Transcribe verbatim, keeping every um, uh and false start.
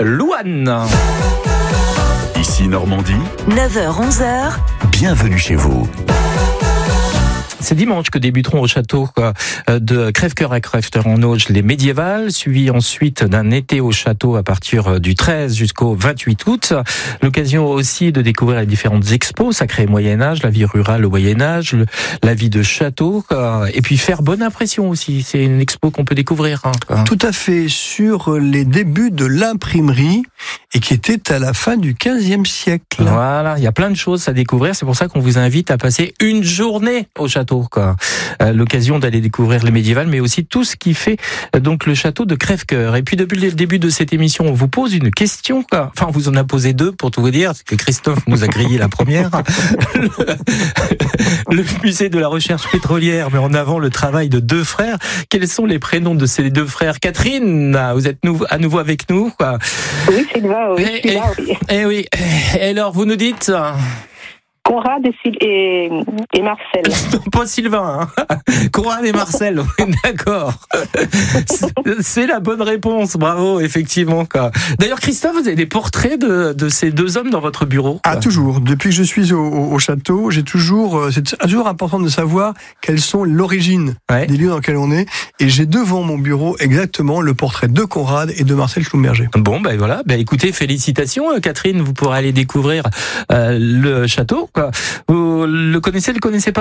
Louane. Ici Normandie, neuf heures onze heures. bienvenue chez vous. C'est dimanche que débuteront au château quoi, de Crèvecoeur à Crèvecoeur en Auge les médiévales, suivi ensuite d'un été au château à partir du treize jusqu'au vingt-huit août. L'occasion aussi de découvrir les différentes expos, Sacré Moyen-Âge, la vie rurale au Moyen-Âge, le, la vie de château, quoi. Et puis faire bonne impression aussi. C'est une expo qu'on peut découvrir. Hein, quoi. Tout à fait, sur les débuts de l'imprimerie et qui était à la fin du quinzième siècle. Voilà, il y a plein de choses à découvrir. C'est pour ça qu'on vous invite à passer une journée au château. Quoi. Euh, l'occasion d'aller découvrir les médiévales, mais aussi tout ce qui fait euh, donc le château de Crèvecoeur. Et puis depuis le début de cette émission, on vous pose une question. Quoi. Enfin, on vous en a posé deux pour tout vous dire, parce que Christophe nous a grillé la première. le, le musée de la recherche pétrolière met en avant le travail de deux frères. Quels sont les prénoms de ces deux frères? Catherine, vous êtes nou- à nouveau avec nous. Quoi. Oui, Sylvain, oui. Et, et, là, oui. et oui. Et alors, vous nous dites Conrad et, et, et Marcel. Pas Sylvain, hein. Conrad et Marcel, oui, d'accord. C'est la bonne réponse, bravo, effectivement. Quoi. D'ailleurs, Christophe, vous avez des portraits de, de ces deux hommes dans votre bureau? Ah, toujours. Depuis que je suis au, au, au château, j'ai toujours, c'est toujours important de savoir quelles sont l'origine ouais. des lieux dans lesquels on est. Et j'ai devant mon bureau exactement le portrait de Conrad et de Marcel Schlumberger. Bon, ben voilà. Ben écoutez, félicitations, Catherine. Vous pourrez aller découvrir euh, le château. Quoi. Vous le connaissez, le connaissez pas?